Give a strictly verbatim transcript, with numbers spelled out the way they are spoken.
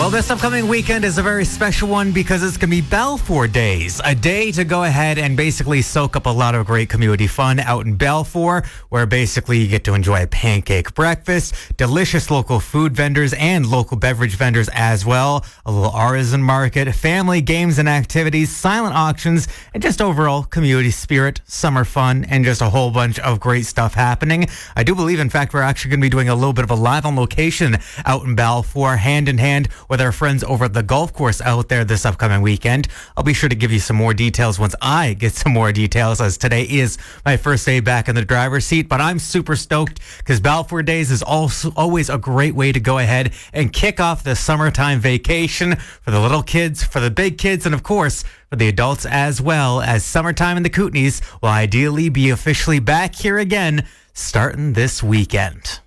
Well, this upcoming weekend is a very special one because it's going to be Balfour Days, a day to go ahead and basically soak up a lot of great community fun out in Balfour, where basically you get to enjoy a pancake breakfast, delicious local food vendors and local beverage vendors as well, a little artisan market, family games and activities, silent auctions, and just overall community spirit, summer fun, and just a whole bunch of great stuff happening. I do believe, in fact, we're actually going to be doing a little bit of a live on location out in Balfour, hand in hand with our friends over at the golf course out there this upcoming weekend. I'll be sure to give you some more details once I get some more details, as today is my first day back in the driver's seat. But I'm super stoked because Balfour Days is also always a great way to go ahead and kick off the summertime vacation for the little kids, for the big kids, and of course for the adults as well, as summertime in the Kootenays will ideally be officially back here again starting this weekend.